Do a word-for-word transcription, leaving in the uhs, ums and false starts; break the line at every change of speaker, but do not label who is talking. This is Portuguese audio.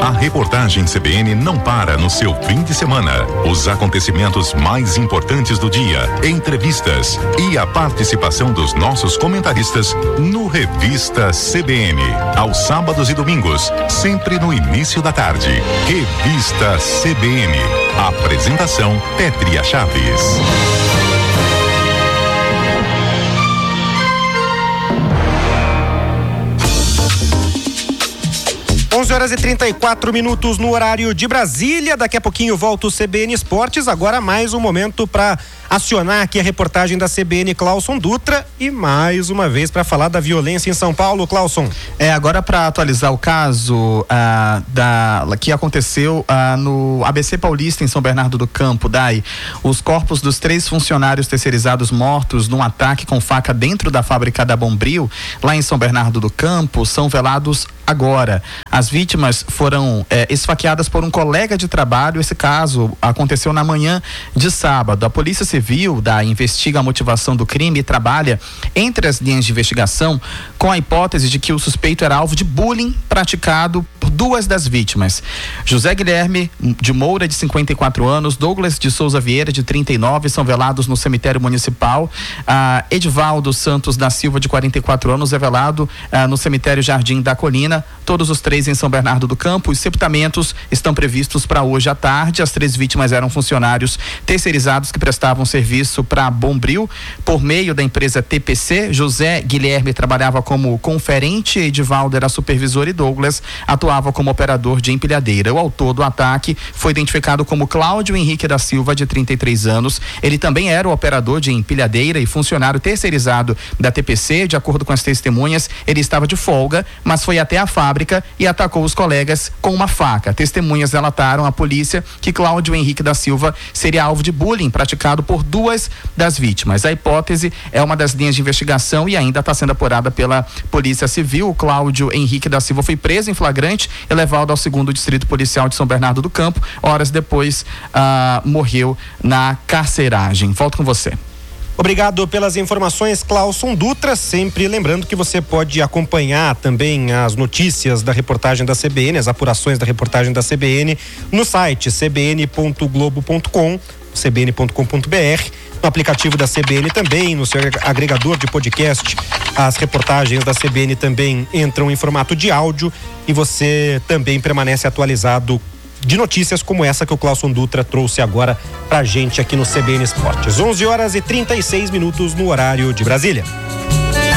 A reportagem C B N não para no seu fim de semana. Os acontecimentos mais importantes do dia, entrevistas e a participação dos nossos comentaristas no Revista C B N. Aos sábados e domingos, sempre no início da tarde. Revista C B N. Apresentação Pétria Chaves.
onze horas e trinta e quatro minutos no horário de Brasília. Daqui a pouquinho volta o C B N Esportes. Agora mais um momento para acionar aqui a reportagem da C B N, Clauson Dutra, e mais uma vez para falar da violência em São Paulo. Clauson.
É, agora para atualizar o caso ah, da, que aconteceu ah, no A B C Paulista, em São Bernardo do Campo, Dai, os corpos dos três funcionários terceirizados mortos num ataque com faca dentro da fábrica da Bombril, lá em São Bernardo do Campo, são velados agora. As vítimas foram é, esfaqueadas por um colega de trabalho. Esse caso aconteceu na manhã de sábado. A Polícia Civil da investiga a motivação do crime e trabalha entre as linhas de investigação com a hipótese de que o suspeito era alvo de bullying praticado por duas das vítimas. José Guilherme de Moura, de cinquenta e quatro anos, Douglas de Souza Vieira, de trinta e nove, são velados no cemitério municipal. Ah, Edivaldo Santos da Silva, de quarenta e quatro anos, é velado ah, no cemitério Jardim da Colina. Todos os três em São Bernardo do Campo. Os sepultamentos estão previstos para hoje à tarde. As três vítimas eram funcionários terceirizados que prestavam serviço para Bombril por meio da empresa T P C. José Guilherme trabalhava como conferente, Edivaldo era supervisor e Douglas atuava como operador de empilhadeira. O autor do ataque foi identificado como Cláudio Henrique da Silva, de trinta e três anos. Ele também era o operador de empilhadeira e funcionário terceirizado da T P C. De acordo com as testemunhas, ele estava de folga, mas foi até a fábrica e atacou os colegas com uma faca. Testemunhas relataram à polícia que Cláudio Henrique da Silva seria alvo de bullying praticado por duas das vítimas. A hipótese é uma das linhas de investigação e ainda está sendo apurada pela Polícia Civil. O Cláudio Henrique da Silva foi preso em flagrante e levado ao segundo distrito policial de São Bernardo do Campo. Horas depois, ah, morreu na carceragem. Volto com você.
Obrigado pelas informações, Clauson Dutra. Sempre lembrando que você pode acompanhar também as notícias da reportagem da C B N, as apurações da reportagem da C B N no site c b n ponto globo ponto com, c b n ponto com ponto b r, no aplicativo da C B N também, no seu agregador de podcast. As reportagens da C B N também entram em formato de áudio e você também permanece atualizado de notícias como essa que o Clauson Dutra trouxe agora pra gente aqui no C B N Esportes. onze horas e trinta e seis minutos no horário de Brasília.